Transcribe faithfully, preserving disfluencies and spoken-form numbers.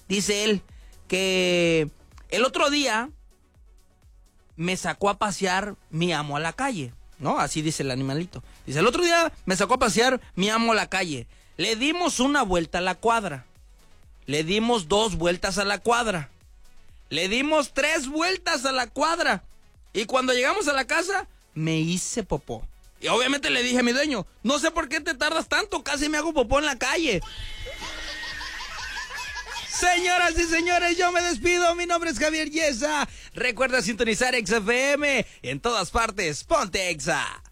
dice él que el otro día me sacó a pasear mi amo a la calle, ¿no? Así dice el animalito. Dice, el otro día me sacó a pasear mi amo a la calle. Le dimos una vuelta a la cuadra. Le dimos dos vueltas a la cuadra. Le dimos tres vueltas a la cuadra. Y cuando llegamos a la casa, me hice popó. Y obviamente le dije a mi dueño, no sé por qué te tardas tanto, casi me hago popó en la calle. Señoras y señores, yo me despido. Mi nombre es Javier Yesa. Recuerda sintonizar Exa F M. En todas partes, ponte Exa.